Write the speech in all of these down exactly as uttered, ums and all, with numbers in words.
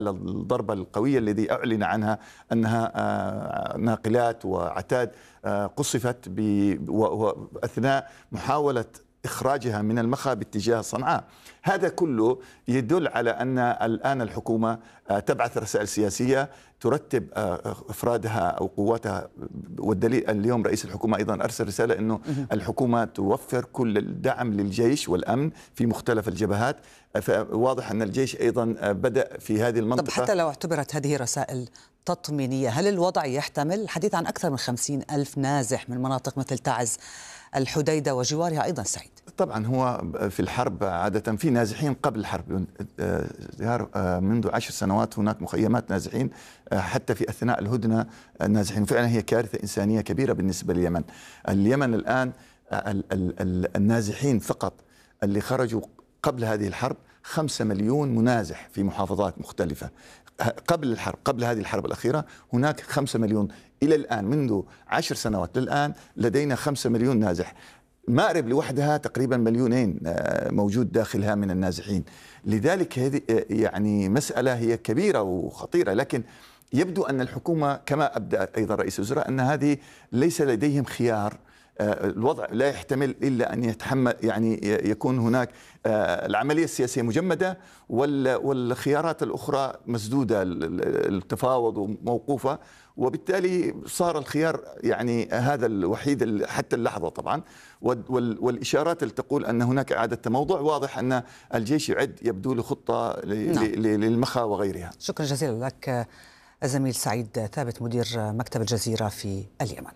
الضربة القوية الذي أعلن عنها أنها ناقلات وعتاد قصفت أثناء محاولة إخراجها من المخا باتجاه صنعاء. هذا كله يدل على أن الآن الحكومة تبعث رسائل سياسية ترتب أفرادها أو قواتها، والدليل اليوم رئيس الحكومة أيضا أرسل رسالة أنه الحكومة توفر كل الدعم للجيش والأمن في مختلف الجبهات. فواضح أن الجيش أيضا بدأ في هذه المنطقة. طب حتى لو اعتبرت هذه رسائل تطمينية، هل الوضع يحتمل الحديث عن أكثر من خمسين ألف نازح من مناطق مثل تعز، الحديدة وجوارها أيضا سعيد؟ طبعا هو في الحرب عادة في نازحين قبل الحرب، منذ عشر سنوات هناك مخيمات نازحين حتى في أثناء الهدنة نازحين. فعلا هي كارثة إنسانية كبيرة بالنسبة لليمن. اليمن الآن النازحين فقط اللي خرجوا قبل هذه الحرب خمسة مليون منازح في محافظات مختلفة. قبل الحرب، قبل هذه الحرب الأخيرة هناك خمسة مليون. إلى الآن منذ عشر سنوات للآن لدينا خمسة مليون نازح. مأرب لوحدها تقريبا مليونين موجود داخلها من النازحين. لذلك هذه يعني مسألة هي كبيرة وخطيرة، لكن يبدو أن الحكومة كما أبدأ أيضا رئيس الوزراء أن هذه ليس لديهم خيار. الوضع لا يحتمل إلا أن يتحمل يعني يكون هناك العملية السياسية مجمدة والخيارات الأخرى مسدودة، التفاوض موقوفة، وبالتالي صار الخيار يعني هذا الوحيد حتى اللحظة طبعا. والإشارات اللي تقول أن هناك إعادة تموضع، واضح أن الجيش يعد يبدو له خطة للمخا وغيرها. شكرا جزيلا لك الزميل سعيد ثابت مدير مكتب الجزيرة في اليمن.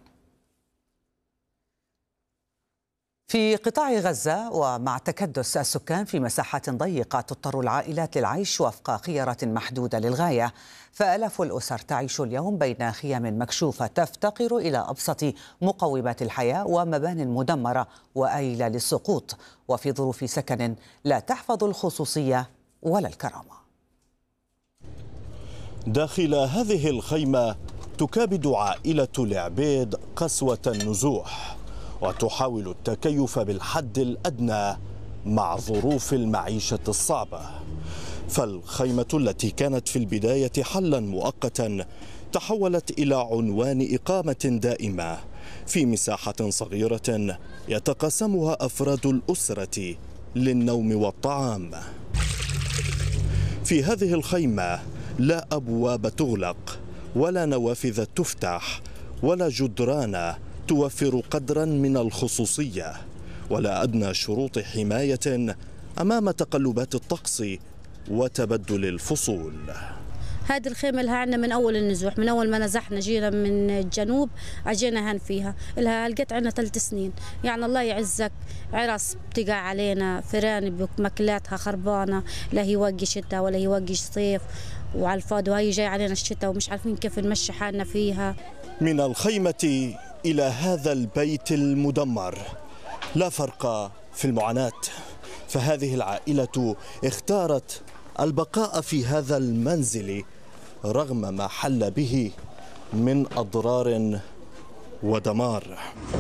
في قطاع غزة ومع تكدس السكان في مساحات ضيقة تضطر العائلات للعيش وفق خيارات محدودة للغاية، فآلاف الأسر تعيش اليوم بين خيام مكشوفة تفتقر إلى أبسط مقومات الحياة ومبان مدمرة وآيلة للسقوط، وفي ظروف سكن لا تحفظ الخصوصية ولا الكرامة. داخل هذه الخيمة تكابد عائلة العبيد قسوة النزوح وتحاول التكيف بالحد الأدنى مع ظروف المعيشة الصعبة. فالخيمة التي كانت في البداية حلا مؤقتا تحولت إلى عنوان إقامة دائمة في مساحة صغيرة يتقاسمها أفراد الأسرة للنوم والطعام. في هذه الخيمة لا أبواب تغلق ولا نوافذ تفتح ولا جدران توفر قدرا من الخصوصية ولا أدنى شروط حماية أمام تقلبات الطقس وتبدل الفصول. هذه الخيمة لها عنا من أول النزوح، من أول ما نزحنا جينا من الجنوب أجينا هن فيها، لها لقيت عنا ثلاث سنين. يعني الله يعزك عرس بتقع علينا، فران بمكلاتها خربانة، لا هي وقي شتاء ولا هي وقي صيف، وعلى الفاضي وهي جاي علينا الشتاء ومش عارفين كيف نمشي حالنا فيها. من الخيمة إلى هذا البيت المدمر لا فرق في المعاناة، فهذه العائلة اختارت البقاء في هذا المنزل رغم ما حل به من أضرار ودمار.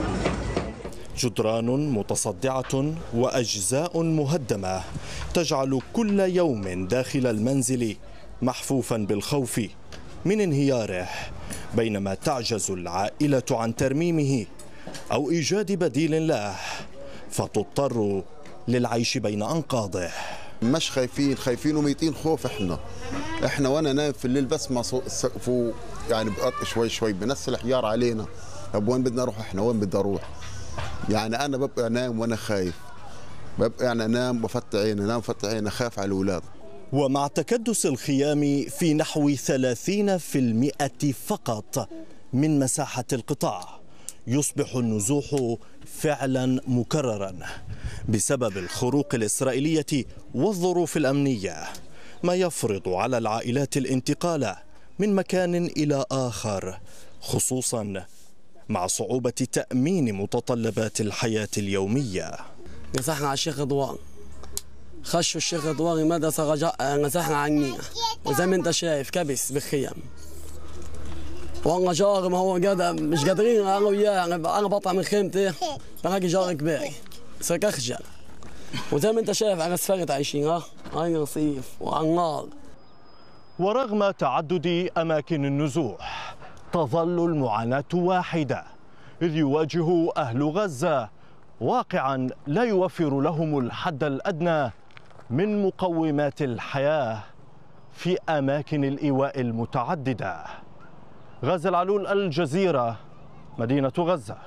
جدران متصدعة وأجزاء مهدمة تجعل كل يوم داخل المنزل محفوفا بالخوف من انهياره، بينما تعجز العائلة عن ترميمه أو إيجاد بديل له، فتضطر للعيش بين أنقاضه. مش خايفين، خايفين وميتين خوف. احنا احنا وانا نايم في الليل بسمع فوق يعني بقط شوي شوي بنسل حجار علينا. طب وين بدنا نروح احنا؟ وين بدي اروح؟ يعني انا ببقى نايم وانا خايف، ببقى يعني انام وفتح عيني، انام وفتح عيني، خاف على الاولاد. ومع تكدس الخيام في نحو ثلاثين بالمئة فقط من مساحة القطاع، يصبح النزوح فعلا مكررا بسبب الخروق الإسرائيلية والظروف الأمنية، ما يفرض على العائلات الانتقال من مكان إلى آخر، خصوصا مع صعوبة تأمين متطلبات الحياة اليومية. نزحنا على الشيخ رضوان، خشوا الشيخ رضوان مدرسة رجاء، نزحنا عني وزي ما انت شايف كبس بالخيام. وانا جار ما هو قادر مش قادرين انا وياه، انا بطلع من خيمتي بلاقي جار كبير صرت اخجل. وزي ما انت شايف على اسفلت عايشين، ها هاي رصيف وعلى النار. ورغم تعدد أماكن النزوح تظل المعاناة واحدة، إذ يواجه أهل غزة واقعا لا يوفر لهم الحد الأدنى من مقومات الحياة في أماكن الإيواء المتعددة. غازي العلول، الجزيرة، مدينة غزة.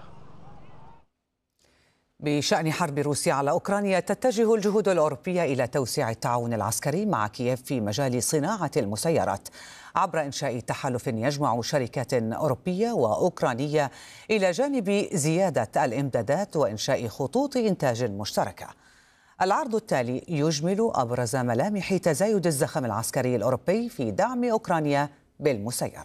بشأن حرب روسيا على أوكرانيا، تتجه الجهود الأوروبية إلى توسيع التعاون العسكري مع كييف في مجال صناعة المسيرات عبر إنشاء تحالف يجمع شركات أوروبية وأوكرانية إلى جانب زيادة الإمدادات وإنشاء خطوط إنتاج مشتركة. العرض التالي يجمل أبرز ملامح تزايد الزخم العسكري الأوروبي في دعم أوكرانيا بالمسيرات.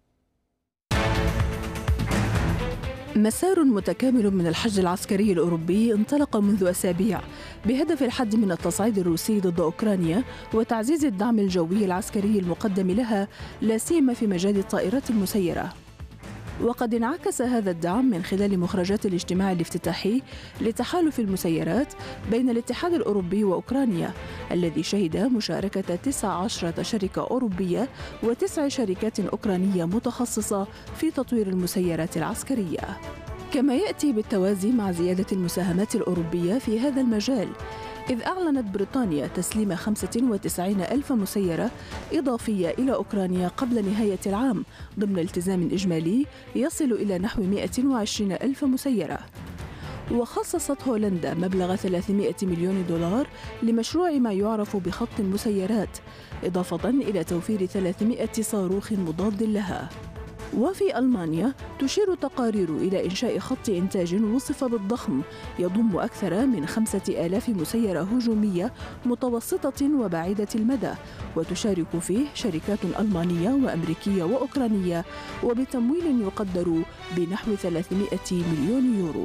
مسار متكامل من الحشد العسكري الأوروبي انطلق منذ أسابيع بهدف الحد من التصعيد الروسي ضد أوكرانيا وتعزيز الدعم الجوي العسكري المقدم لها، لا سيما في مجال الطائرات المسيرة. وقد انعكس هذا الدعم من خلال مخرجات الاجتماع الافتتاحي لتحالف المسيرات بين الاتحاد الأوروبي وأوكرانيا، الذي شهد مشاركة تسع عشرة شركة أوروبية وتسع شركات أوكرانية متخصصة في تطوير المسيرات العسكرية. كما يأتي بالتوازي مع زيادة المساهمات الأوروبية في هذا المجال، إذ أعلنت بريطانيا تسليم خمسة وتسعين ألف مسيرة إضافية إلى أوكرانيا قبل نهاية العام، ضمن التزام إجمالي يصل إلى نحو مئة وعشرين ألف مسيرة. وخصصت هولندا مبلغ ثلاثمئة مليون دولار لمشروع ما يعرف بخط المسيرات، إضافة إلى توفير ثلاثمئة صاروخ مضاد لها. وفي ألمانيا تشير تقارير إلى إنشاء خط إنتاج وصف بالضخم يضم أكثر من خمسة آلاف مسيرة هجومية متوسطة وبعيدة المدى، وتشارك فيه شركات ألمانية وأمريكية وأوكرانية، وبتمويل يقدر بنحو ثلاثمئة مليون يورو.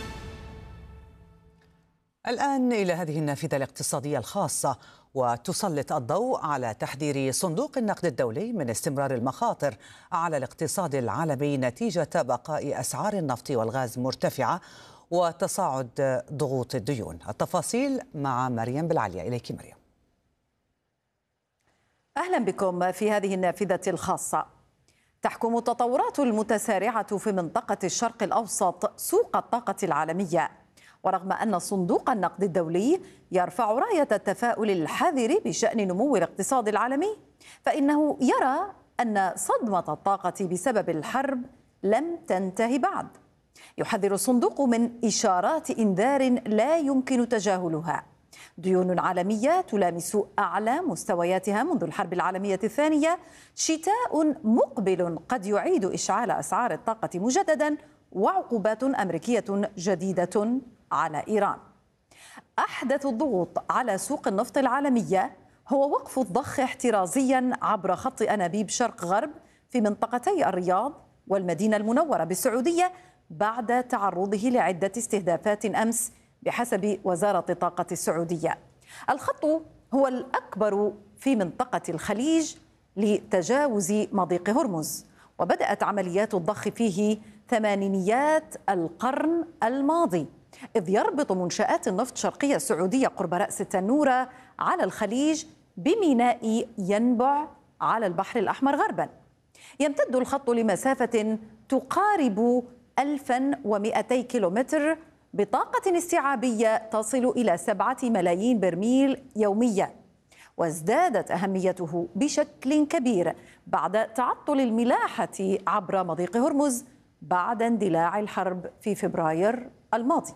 الآن إلى هذه النافذة الاقتصادية الخاصة، وتسلط الضوء على تحذير صندوق النقد الدولي من استمرار المخاطر على الاقتصاد العالمي نتيجة بقاء أسعار النفط والغاز مرتفعة وتصاعد ضغوط الديون. التفاصيل مع مريم بالعليا. إليك مريم. أهلا بكم في هذه النافذة الخاصة. تحكم التطورات المتسارعة في منطقة الشرق الأوسط سوق الطاقة العالمية، ورغم أن صندوق النقد الدولي يرفع راية التفاؤل الحذر بشأن نمو الاقتصاد العالمي، فإنه يرى أن صدمة الطاقة بسبب الحرب لم تنتهي بعد. يحذر الصندوق من إشارات إنذار لا يمكن تجاهلها: ديون عالمية تلامس أعلى مستوياتها منذ الحرب العالمية الثانية، شتاء مقبل قد يعيد إشعال أسعار الطاقة مجددا، وعقوبات أمريكية جديدة على إيران. أحدث الضغوط على سوق النفط العالمية هو وقف الضخ احترازيا عبر خط أنابيب شرق غرب في منطقتي الرياض والمدينة المنورة بالسعودية بعد تعرضه لعدة استهدافات أمس بحسب وزارة الطاقة السعودية. الخط هو الأكبر في منطقة الخليج لتجاوز مضيق هرمز، وبدأت عمليات الضخ فيه ثمانينيات القرن الماضي، إذ يربط منشآت النفط شرقية السعودية قرب رأس التنورة على الخليج بميناء ينبع على البحر الأحمر غربا. يمتد الخط لمسافة تقارب ألف ومئتي كيلومتر بطاقة استيعابية تصل إلى سبعة ملايين برميل يوميا، وازدادت أهميته بشكل كبير بعد تعطل الملاحة عبر مضيق هرمز بعد اندلاع الحرب في فبراير الماضي.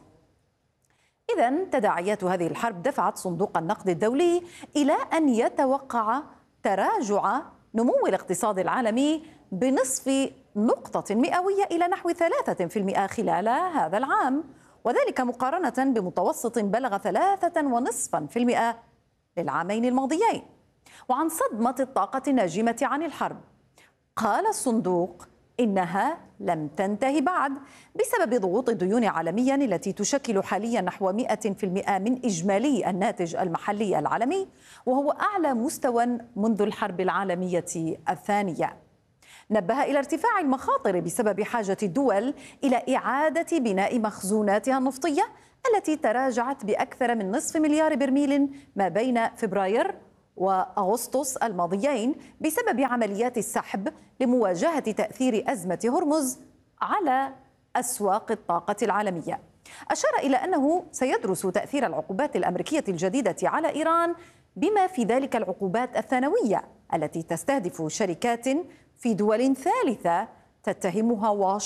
إذن تداعيات هذه الحرب دفعت صندوق النقد الدولي إلى أن يتوقع تراجع نمو الاقتصاد العالمي بنصف نقطة مئوية إلى نحو ثلاثة في المئة خلال هذا العام، وذلك مقارنة بمتوسط بلغ ثلاثة ونصفا في المئة للعامين الماضيين. وعن صدمة الطاقة الناجمة عن الحرب، قال الصندوق إنها لم تنتهي بعد بسبب ضغوط الديون عالميا التي تشكل حاليا نحو مئة في المئة من إجمالي الناتج المحلي العالمي، وهو أعلى مستوى منذ الحرب العالمية الثانية. نبه إلى ارتفاع المخاطر بسبب حاجة الدول إلى إعادة بناء مخزوناتها النفطية التي تراجعت بأكثر من نصف مليار برميل ما بين فبراير وأغسطس الماضيين بسبب عمليات السحب لمواجهة تأثير أزمة هرمز على أسواق الطاقة العالمية. أشار إلى أنه سيدرس تأثير العقوبات الأمريكية الجديدة على إيران بما في ذلك العقوبات الثانوية التي تستهدف شركات في دول ثالثة تتهمها واشنطن